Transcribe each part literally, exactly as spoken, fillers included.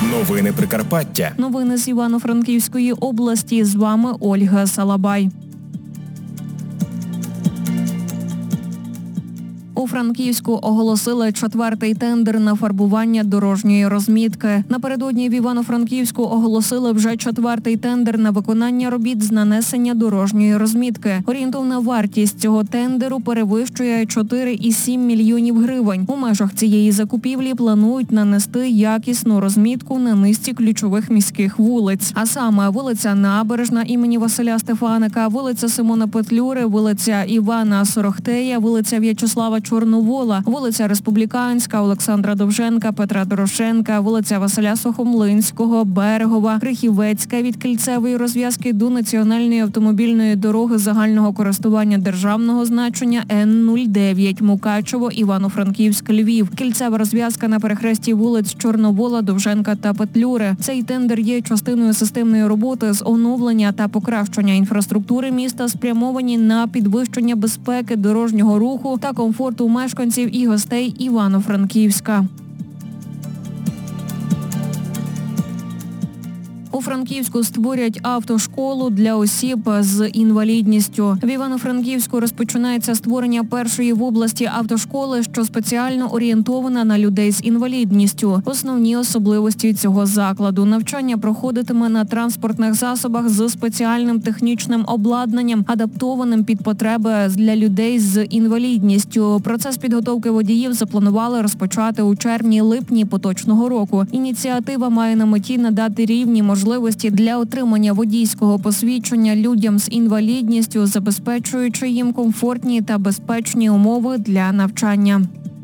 Новини Прикарпаття. Новини з Івано-Франківської області. З вами Ольга Салабай. У Франківську оголосили четвертий тендер на фарбування дорожньої розмітки. Напередодні в Івано-Франківську оголосили вже четвертий тендер на виконання робіт з нанесення дорожньої розмітки. Орієнтовна вартість цього тендеру перевищує чотири цілих сім мільйонів гривень. У межах цієї закупівлі планують нанести якісну розмітку на низці ключових міських вулиць. А саме вулиця Набережна імені Василя Стефаника, вулиця Симона Петлюри, вулиця Івана Сорохтея, вулиця В'ячеслава Чорновола, вулиця Республіканська, Олександра Довженка, Петра Дорошенка, вулиця Василя Сухомлинського, Берегова, Крихівецька від кільцевої розв'язки до національної автомобільної дороги загального користування державного значення Н нуль дев'ять Мукачево, Івано-Франківськ, Львів. Кільцева розв'язка на перехресті вулиць Чорновола, Довженка та Петлюри. Цей тендер є частиною системної роботи з оновлення та покращення інфраструктури міста, спрямовані на підвищення безпеки дорожнього руху та комфорту мешканців і гостей Івано-Франківська. У Франківську створять автошколу для осіб з інвалідністю. В Івано-Франківську розпочинається створення першої в області автошколи, що спеціально орієнтована на людей з інвалідністю. Основні особливості цього закладу. Навчання проходитиме на транспортних засобах з спеціальним технічним обладнанням, адаптованим під потреби для людей з інвалідністю. Процес підготовки водіїв запланували розпочати у червні-липні поточного року. Ініціатива має на меті надати рівні можливості можливості для отримання водійського посвідчення людям з інвалідністю, забезпечуючи їм комфортні та безпечні умови для навчання.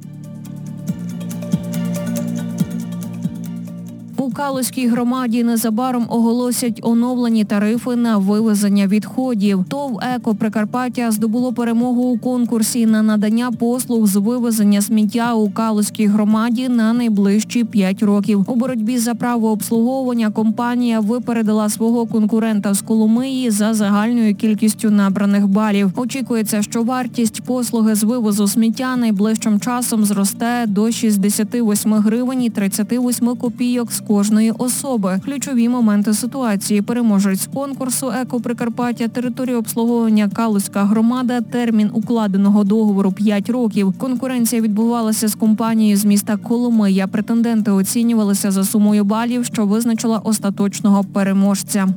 У Калузькій громаді незабаром оголосять оновлені тарифи на вивезення відходів. ТОВ «Еко Прикарпаття» здобуло перемогу у конкурсі на надання послуг з вивезення сміття у Калузькій громаді на найближчі п'ять років. У боротьбі за право обслуговування компанія випередила свого конкурента з Коломиї за загальною кількістю набраних балів. Очікується, що вартість послуги з вивозу сміття найближчим часом зросте до шістдесят вісім гривень і тридцять вісім копійок з кожної особи. Ключові моменти ситуації. Переможець конкурсу «Еко Прикарпаття», територію обслуговування Калузька громада, термін укладеного договору п'ять років. Конкуренція відбувалася з компанією з міста Коломия. Претенденти оцінювалися за сумою балів, що визначила остаточного переможця.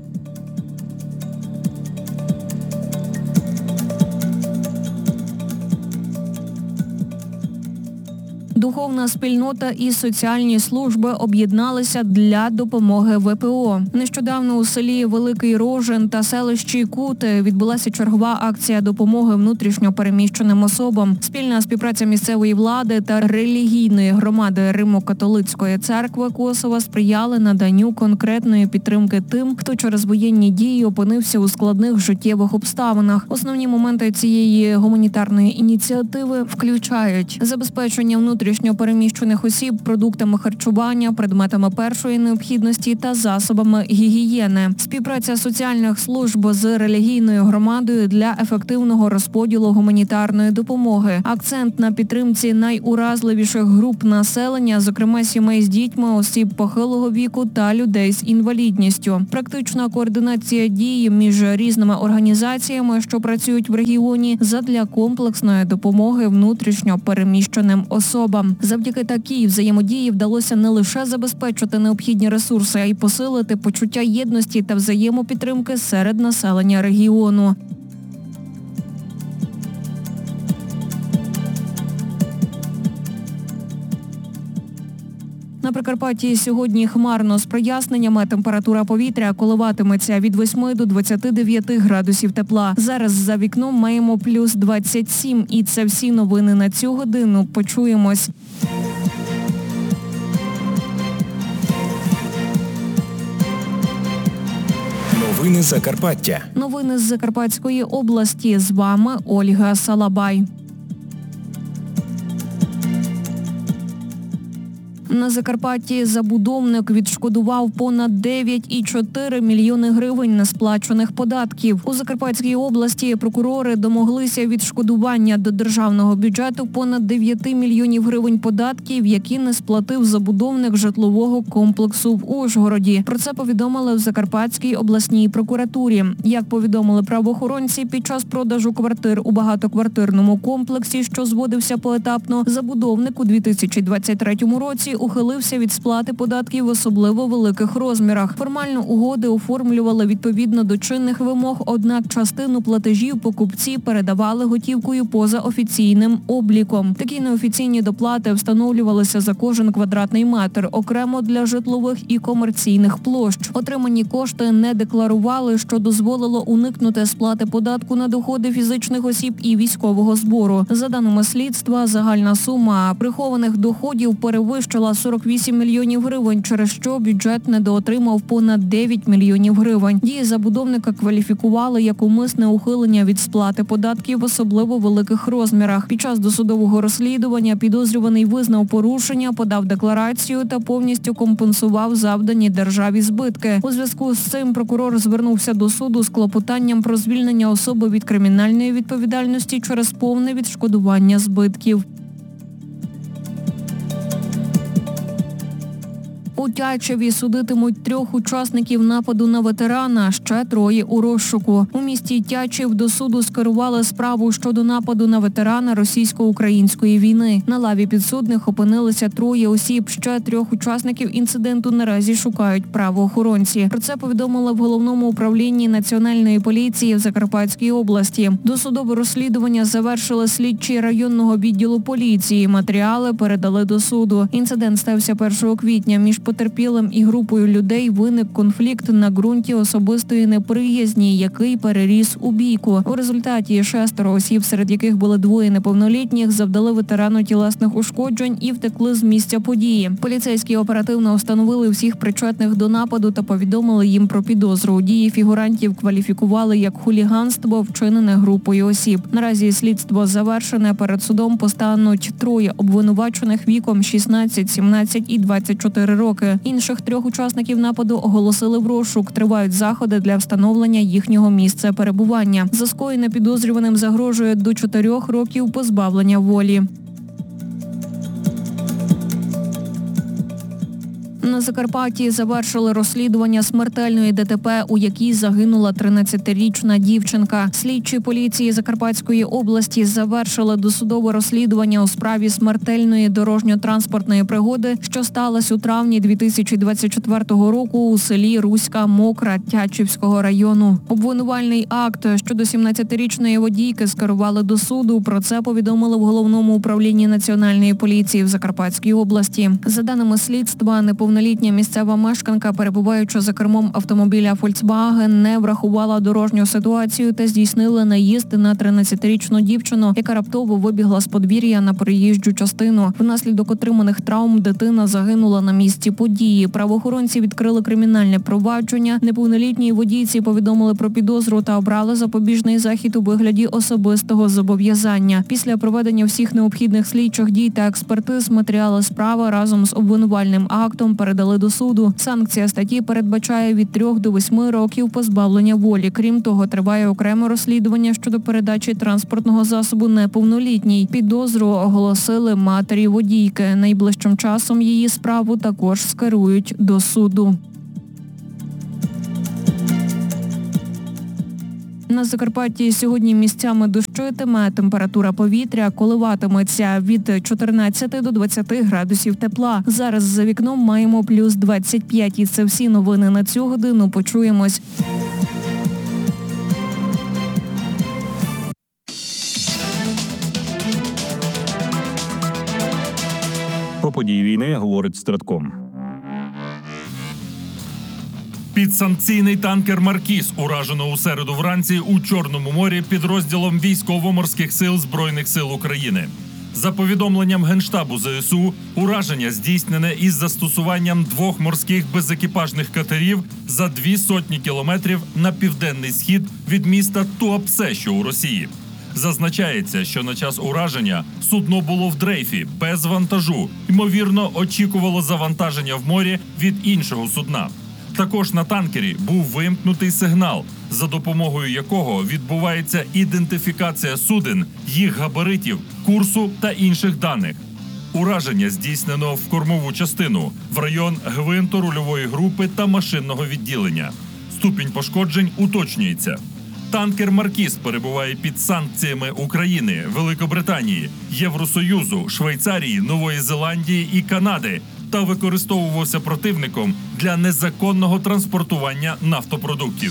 Духовна спільнота і соціальні служби об'єдналися для допомоги В П О. Нещодавно у селі Великий Рожин та селищі Кути відбулася чергова акція допомоги внутрішньо переміщеним особам. Спільна співпраця місцевої влади та релігійної громади Римо-католицької церкви Косова сприяли наданню конкретної підтримки тим, хто через воєнні дії опинився у складних життєвих обставинах. Основні моменти цієї гуманітарної ініціативи включають забезпечення внутрішньо внутрішньо переміщених осіб продуктами харчування, предметами першої необхідності та засобами гігієни. Співпраця соціальних служб з релігійною громадою для ефективного розподілу гуманітарної допомоги. Акцент на підтримці найуразливіших груп населення, зокрема сімей з дітьми, осіб похилого віку та людей з інвалідністю. Практична координація дій між різними організаціями, що працюють в регіоні, задля комплексної допомоги внутрішньо переміщеним особам. Завдяки такій взаємодії вдалося не лише забезпечити необхідні ресурси, а й посилити почуття єдності та взаємопідтримки серед населення регіону. На Прикарпатті сьогодні хмарно з проясненнями. Температура повітря коливатиметься від восьми до двадцяти дев'яти градусів тепла. Зараз за вікном маємо плюс двадцять сім. І це всі новини на цю годину. Почуємось. Новини Закарпаття. Новини з Закарпатської області. З вами Ольга Салабай. На Закарпатті забудовник відшкодував понад дев'ять цілих чотири мільйони гривень несплачених податків. У Закарпатській області прокурори домоглися відшкодування до державного бюджету понад дев'ять мільйонів гривень податків, які не сплатив забудовник житлового комплексу в Ужгороді. Про це повідомили в Закарпатській обласній прокуратурі. Як повідомили правоохоронці, під час продажу квартир у багатоквартирному комплексі, що зводився поетапно, забудовник у дві тисячі двадцять третьому році ухилився від сплати податків в особливо великих розмірах. Формально угоди оформлювали відповідно до чинних вимог, однак частину платежів покупці передавали готівкою поза офіційним обліком. Такі неофіційні доплати встановлювалися за кожен квадратний метр, окремо для житлових і комерційних площ. Отримані кошти не декларували, що дозволило уникнути сплати податку на доходи фізичних осіб і військового збору. За даними слідства, загальна сума прихованих доходів перевищила сорок вісім мільйонів гривень, через що бюджет недоотримав понад дев'ять мільйонів гривень. Дії забудовника кваліфікували як умисне ухилення від сплати податків в особливо великих розмірах. Під час досудового розслідування підозрюваний визнав порушення, подав декларацію та повністю компенсував завдані державі збитки. У зв'язку з цим прокурор звернувся до суду з клопотанням про звільнення особи від кримінальної відповідальності через повне відшкодування збитків. У Тячеві судитимуть трьох учасників нападу на ветерана, ще троє у розшуку. У місті Тячів до суду скерували справу щодо нападу на ветерана російсько-української війни. На лаві підсудних опинилися троє осіб, ще трьох учасників інциденту наразі шукають правоохоронці. Про це повідомили в Головному управлінні Національної поліції в Закарпатській області. Досудове розслідування завершили слідчі районного відділу поліції. Матеріали передали до суду. Інцидент стався першого квітня. Між потерпілим і групою людей виник конфлікт на ґрунті особистої неприязні, який переріс у бійку. У результаті шестеро осіб, серед яких були двоє неповнолітніх, завдали ветерану тілесних ушкоджень і втекли з місця події. Поліцейські оперативно встановили всіх причетних до нападу та повідомили їм про підозру. Дії фігурантів кваліфікували як хуліганство, вчинене групою осіб. Наразі слідство завершене. Перед судом постануть троє обвинувачених віком шістнадцять, сімнадцять і двадцять чотири роки. Інших трьох учасників нападу оголосили в розшук. Тривають заходи для встановлення їхнього місця перебування. За скоєне підозрюваним загрожує до чотирьох років позбавлення волі. На Закарпатті завершили розслідування смертельної ДТП, у якій загинула тринадцятирічна дівчинка. Слідчі поліції Закарпатської області завершили досудове розслідування у справі смертельної дорожньо-транспортної пригоди, що сталася у травні дві тисячі двадцять четвертого року у селі Руська Мокра Тячівського району. Обвинувальний акт щодо сімнадцятирічної водійки скерували до суду. Про це повідомили в Головному управлінні Національної поліції в Закарпатській області. За даними слідства, неповнолітня Літня місцева мешканка, перебуваючи за кермом автомобіля Volkswagen, не врахувала дорожню ситуацію та здійснила наїзд на тринадцятирічну дівчину, яка раптово вибігла з подвір'я на проїжджу частину. Внаслідок отриманих травм дитина загинула на місці події. Правоохоронці відкрили кримінальне провадження. Неповнолітній водійці повідомили про підозру та обрали запобіжний захід у вигляді особистого зобов'язання. Після проведення всіх необхідних слідчих дій та експертиз матеріали справи разом з обвинувальним актом передали до суду. Санкція статті передбачає від трьох до восьми років позбавлення волі. Крім того, триває окреме розслідування щодо передачі транспортного засобу неповнолітній. Підозру оголосили матері водійки. Найближчим часом її справу також скерують до суду. На Закарпатті сьогодні місцями дощитиме, температура повітря коливатиметься від чотирнадцяти до двадцяти градусів тепла. Зараз за вікном маємо плюс двадцять п'ять. І це всі новини на цю годину. Почуємось. Про події війни говорить Стратком. Підсанкційний танкер «Маркіз» уражено у середу вранці у Чорному морі підрозділом Військово-морських сил Збройних сил України. За повідомленням Генштабу ЗСУ, ураження здійснене із застосуванням двох морських безекіпажних катерів за дві сотні кілометрів на південний схід від міста Туапсе, що у Росії. Зазначається, що на час ураження судно було в дрейфі, без вантажу. Ймовірно, очікувало завантаження в морі від іншого судна. Також на танкері був вимкнутий сигнал, за допомогою якого відбувається ідентифікація суден, їх габаритів, курсу та інших даних. Ураження здійснено в кормову частину, в район гвинту рульової групи та машинного відділення. Ступінь пошкоджень уточнюється. Танкер «Маркіз» перебуває під санкціями України, Великобританії, Євросоюзу, Швейцарії, Нової Зеландії і Канади та використовувався противником для незаконного транспортування нафтопродуктів.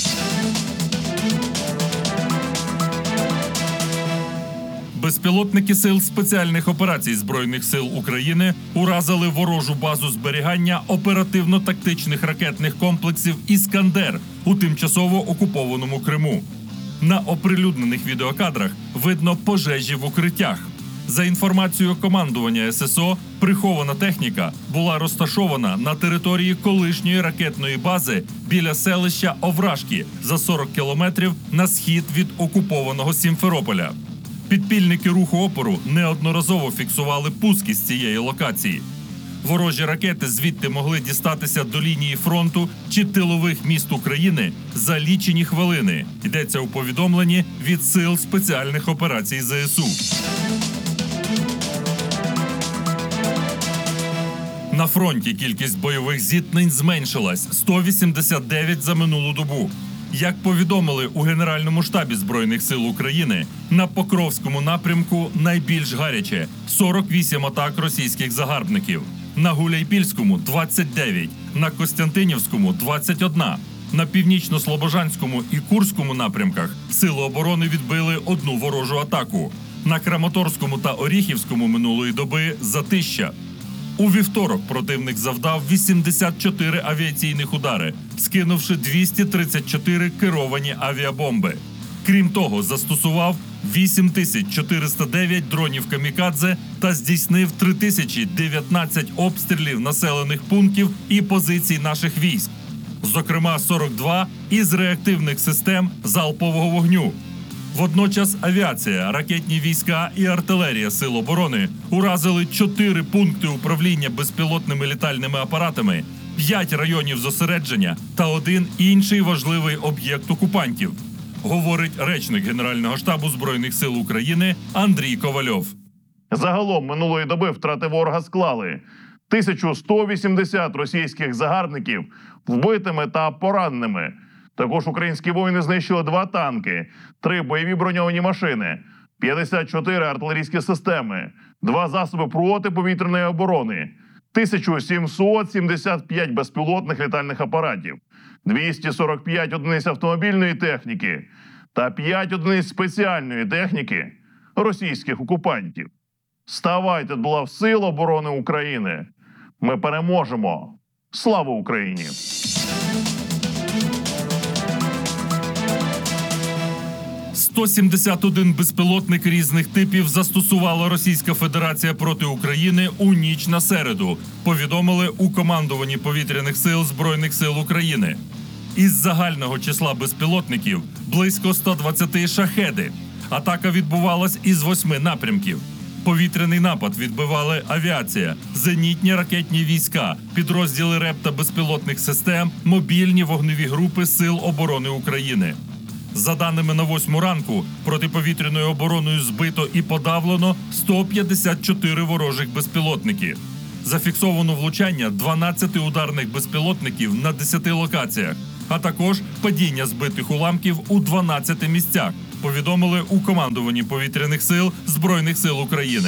Безпілотники Сил спеціальних операцій Збройних сил України уразили ворожу базу зберігання оперативно-тактичних ракетних комплексів «Іскандер» у тимчасово окупованому Криму. На оприлюднених відеокадрах видно пожежі в укриттях. За інформацією командування ес ес о, прихована техніка була розташована на території колишньої ракетної бази біля селища Овражки за сорок кілометрів на схід від окупованого Сімферополя. Підпільники руху опору неодноразово фіксували пуски з цієї локації. Ворожі ракети звідти могли дістатися до лінії фронту чи тилових міст України за лічені хвилини. Йдеться у повідомленні від Сил спеціальних операцій зе ес у. На фронті кількість бойових зіткнень зменшилась – сто вісімдесят дев'ять за минулу добу. Як повідомили у Генеральному штабі Збройних сил України, на Покровському напрямку найбільш гаряче – сорок вісім атак російських загарбників, на Гуляйпільському – двадцять дев'ять, на Костянтинівському – двадцять один. На Північно-Слобожанському і Курському напрямках Сили оборони відбили одну ворожу атаку. На Краматорському та Оріхівському минулої доби – затища. У вівторок противник завдав вісімдесят чотири авіаційних удари, скинувши двісті тридцять чотири керовані авіабомби. Крім того, застосував вісім тисяч чотириста дев'ять дронів камікадзе та здійснив три тисячі дев'ятнадцять обстрілів населених пунктів і позицій наших військ. Зокрема, сорок два із реактивних систем залпового вогню. Водночас авіація, ракетні війська і артилерія Сил оборони уразили чотири пункти управління безпілотними літальними апаратами, п'ять районів зосередження та один інший важливий об'єкт окупантів, говорить речник Генерального штабу Збройних сил України Андрій Ковальов. Загалом минулої доби втрати ворога склали тисячу сто вісімдесят російських загарбників вбитими та пораненими. Також українські воїни знищили два танки, три бойові броньовані машини, п'ятдесят чотири артилерійські системи, два засоби протиповітряної оборони, тисяча сімсот сімдесят п'ять безпілотних літальних апаратів, двісті сорок п'ять одиниць автомобільної техніки та п'ять одиниць спеціальної техніки російських окупантів. Ставайте до лав Сил оборони України. Ми переможемо. Слава Україні! сто сімдесят один безпілотник різних типів застосувала Російська Федерація проти України у ніч на середу, повідомили у командуванні повітряних сил Збройних сил України. Із загального числа безпілотників близько ста двадцяти шахеди. Атака відбувалась із восьми напрямків. Повітряний напад відбивали авіація, зенітні ракетні війська, підрозділи РЕП та безпілотних систем, мобільні вогневі групи Сил оборони України. За даними на восьму ранку, протиповітряною обороною збито і подавлено сто п'ятдесят чотири ворожих безпілотники. Зафіксовано влучання дванадцяти ударних безпілотників на десяти локаціях, а також падіння збитих уламків у дванадцяти місцях, повідомили у командуванні повітряних сил Збройних сил України.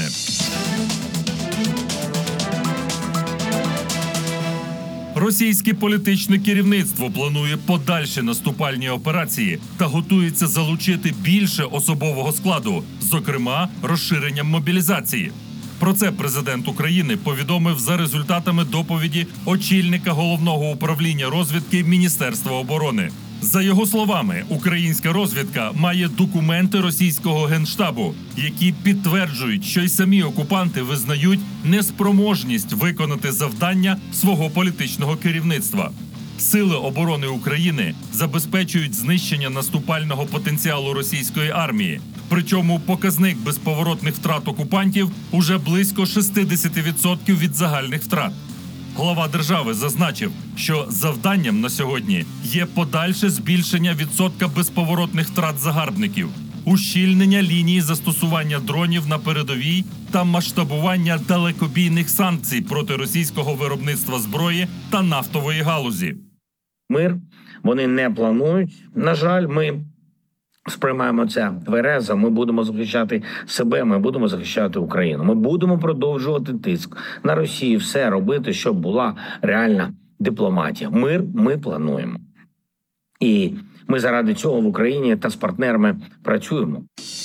Російське політичне керівництво планує подальші наступальні операції та готується залучити більше особового складу, зокрема розширенням мобілізації. Про це президент України повідомив за результатами доповіді очільника Головного управління розвідки Міністерства оборони. За його словами, українська розвідка має документи російського генштабу, які підтверджують, що й самі окупанти визнають неспроможність виконати завдання свого політичного керівництва. Сили оборони України забезпечують знищення наступального потенціалу російської армії. Причому показник безповоротних втрат окупантів уже близько шістдесят відсотків від загальних втрат. Глава держави зазначив, що завданням на сьогодні є подальше збільшення відсотка безповоротних втрат загарбників, ущільнення лінії застосування дронів на передовій та масштабування далекобійних санкцій проти російського виробництва зброї та нафтової галузі. Мир вони не планують. На жаль, ми сприймаємо це тверезо. Ми будемо захищати себе, ми будемо захищати Україну. Ми будемо продовжувати тиск на Росію, все робити, щоб була реальна дипломатія. Мир ми плануємо. І ми заради цього в Україні та з партнерами працюємо.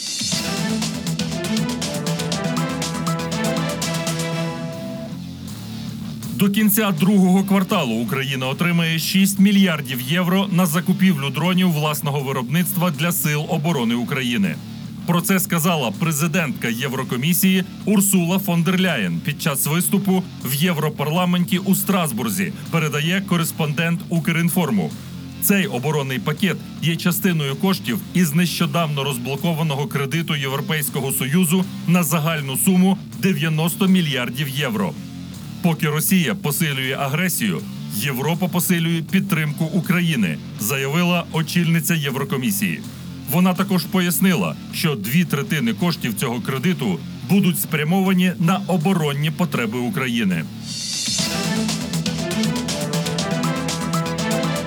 До кінця другого кварталу Україна отримає шість мільярдів євро на закупівлю дронів власного виробництва для Сил оборони України. Про це сказала президентка Єврокомісії Урсула фон дер Ляєн під час виступу в Європарламенті у Страсбурзі, передає кореспондент Укрінформу. Цей оборонний пакет є частиною коштів із нещодавно розблокованого кредиту Європейського Союзу на загальну суму дев'яносто мільярдів євро. Поки Росія посилює агресію, Європа посилює підтримку України, заявила очільниця Єврокомісії. Вона також пояснила, що дві третини коштів цього кредиту будуть спрямовані на оборонні потреби України.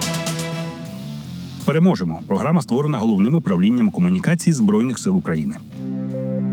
Переможемо. Програма створена Головним управлінням комунікації Збройних сил України.